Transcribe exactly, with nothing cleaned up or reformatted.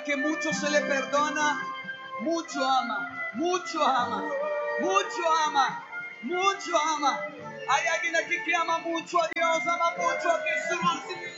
que mucho se le perdona, mucho ama, mucho ama, mucho ama, mucho ama. Hay alguien aquí que ama mucho a Dios, ama mucho a Jesús.